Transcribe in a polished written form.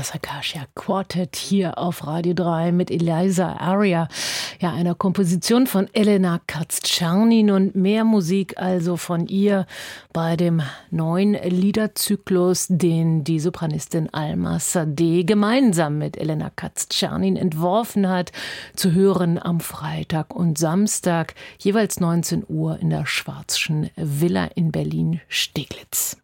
Das Acacia Quartet hier auf Radio 3 mit Eliza Aria, ja, einer Komposition von Elena Katz-Czernin, und mehr Musik also von ihr bei dem neuen Liederzyklus, den die Sopranistin Alma Sade gemeinsam mit Elena Katz-Czernin entworfen hat, zu hören am Freitag und Samstag, jeweils 19 Uhr in der Schwarzschen Villa in Berlin-Steglitz.